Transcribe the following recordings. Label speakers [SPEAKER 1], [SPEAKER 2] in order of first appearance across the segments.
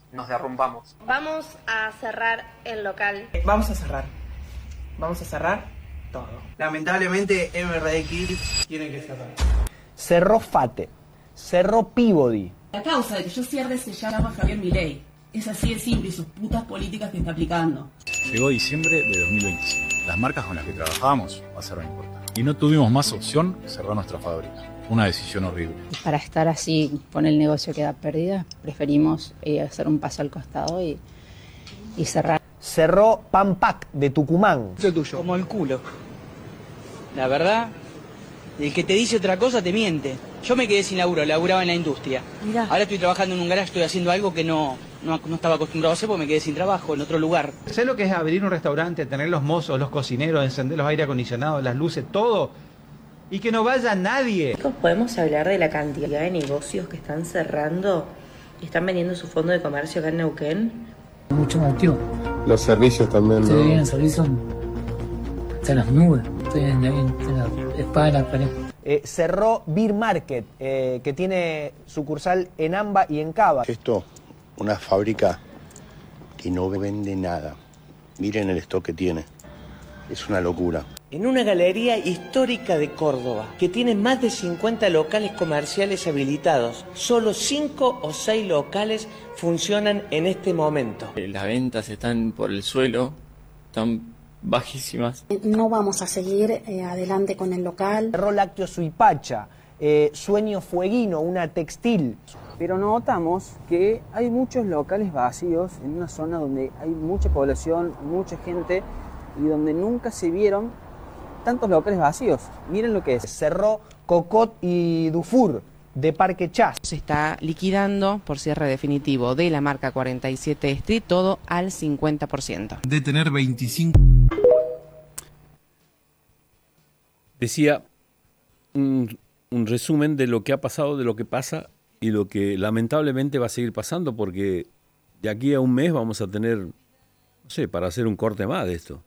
[SPEAKER 1] nos derrumbamos.
[SPEAKER 2] Vamos a cerrar el local.
[SPEAKER 3] Vamos a cerrar todo. Lamentablemente MRX tiene que cerrar.
[SPEAKER 4] Cerró FATE, cerró Peabody.
[SPEAKER 5] La causa de que yo cierre se llama Javier Milei. Es así de simple, sus putas políticas que está aplicando.
[SPEAKER 6] Llegó diciembre de 2025. Las marcas con las que trabajábamos pasaron a importar. Y no tuvimos más opción que cerrar nuestra fábrica. Una decisión horrible.
[SPEAKER 7] Para estar así con el negocio que da pérdida, preferimos hacer un paso al costado y cerrar.
[SPEAKER 4] Cerró Pampac de Tucumán.
[SPEAKER 3] Eso es tuyo.
[SPEAKER 8] Como el culo. La verdad, el que te dice otra cosa te miente. Yo me quedé sin laburo, laburaba en la industria.
[SPEAKER 7] Mirá.
[SPEAKER 8] Ahora estoy trabajando en un garaje, estoy haciendo algo que no estaba acostumbrado a hacer porque me quedé sin trabajo en otro lugar.
[SPEAKER 9] Sé lo que es abrir un restaurante, tener los mozos, los cocineros, encender los aire acondicionados, las luces, todo, y que no vaya nadie.
[SPEAKER 10] Chicos, ¿podemos hablar de la cantidad de negocios que están cerrando y están vendiendo su fondo de comercio acá en Neuquén?
[SPEAKER 11] Mucho más activo.
[SPEAKER 12] Los servicios también, ¿no?
[SPEAKER 11] Sí, el servicio está en las nubes, está en la espada de la pared.
[SPEAKER 4] Cerró Beer Market, que tiene sucursal en Amba y en Cava.
[SPEAKER 12] Esto, una fábrica que no vende nada. Miren el stock que tiene. Es una locura.
[SPEAKER 3] En una galería histórica de Córdoba, que tiene más de 50 locales comerciales habilitados, solo 5 o 6 locales funcionan en este momento.
[SPEAKER 13] Las ventas están por el suelo, están bajísimas.
[SPEAKER 14] No vamos a seguir adelante con el local.
[SPEAKER 4] Cerró Lácteos Suipacha, Sueño Fueguino, una textil.
[SPEAKER 15] Pero notamos que hay muchos locales vacíos en una zona donde hay mucha población, mucha gente y donde nunca se vieron tantos locales vacíos. Miren lo que es.
[SPEAKER 4] Cerró Cocot y Dufour de Parque Chas.
[SPEAKER 16] Se está liquidando por cierre definitivo de la marca 47 Street, todo al 50%.
[SPEAKER 17] De tener 25.
[SPEAKER 18] Decía un resumen de lo que ha pasado, de lo que pasa y lo que lamentablemente va a seguir pasando, porque de aquí a un mes vamos a tener, no sé, para hacer un corte más de esto.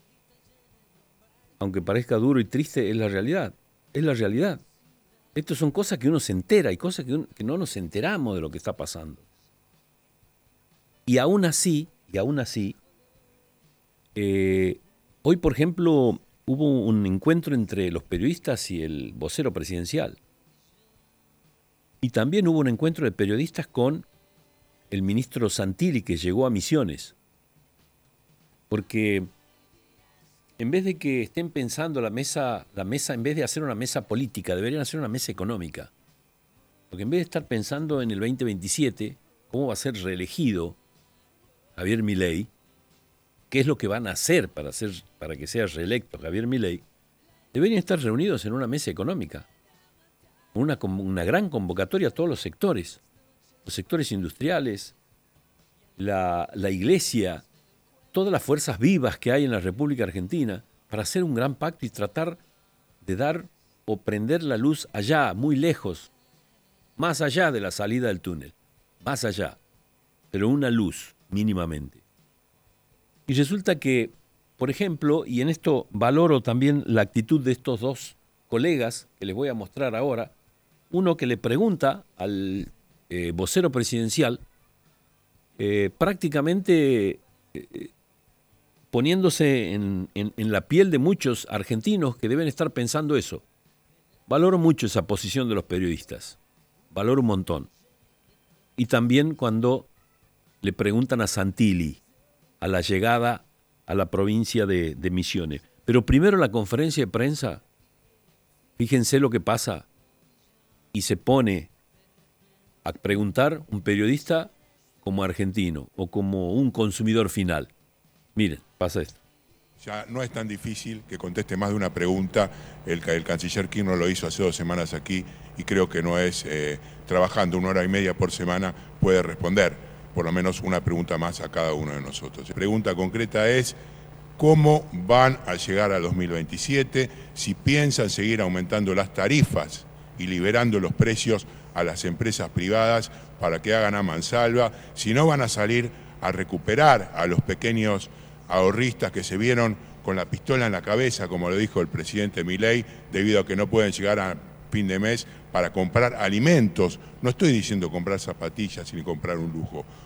[SPEAKER 18] Aunque parezca duro y triste, es la realidad. Es la realidad. Estas son cosas que uno se entera y cosas que no nos enteramos de lo que está pasando. Y aún así, hoy, por ejemplo, hubo un encuentro entre los periodistas y el vocero presidencial. Y también hubo un encuentro de periodistas con el ministro Santilli, que llegó a Misiones. Porque en vez de que estén pensando la mesa, en vez de hacer una mesa política, deberían hacer una mesa económica. Porque en vez de estar pensando en el 2027, cómo va a ser reelegido Javier Milei, qué es lo que van a hacer para que sea reelecto Javier Milei, deberían estar reunidos en una mesa económica. Una gran convocatoria a todos los sectores industriales, la iglesia, todas las fuerzas vivas que hay en la República Argentina, para hacer un gran pacto y tratar de dar o prender la luz allá, muy lejos, más allá de la salida del túnel, más allá, pero una luz mínimamente. Y resulta que, por ejemplo, y en esto valoro también la actitud de estos dos colegas que les voy a mostrar ahora, uno que le pregunta al vocero presidencial, prácticamente poniéndose en la piel de muchos argentinos que deben estar pensando eso. Valoro mucho esa posición de los periodistas, valoro un montón. Y también cuando le preguntan a Santilli, a la llegada a la provincia de Misiones. Pero primero la conferencia de prensa, fíjense lo que pasa, y se pone a preguntar un periodista como argentino o como un consumidor final. Miren, pasa esto.
[SPEAKER 19] Ya no es tan difícil que conteste más de una pregunta. El canciller Kirchner lo hizo hace 2 semanas aquí y creo que no es trabajando 1 hora y media por semana puede responder por lo menos una pregunta más a cada uno de nosotros. La pregunta concreta es cómo van a llegar a 2027, si piensan seguir aumentando las tarifas y liberando los precios a las empresas privadas para que hagan a mansalva, si no van a salir a recuperar a los pequeños ahorristas que se vieron con la pistola en la cabeza, como lo dijo el presidente Milei, debido a que no pueden llegar a fin de mes para comprar alimentos. No estoy diciendo comprar zapatillas ni comprar un lujo,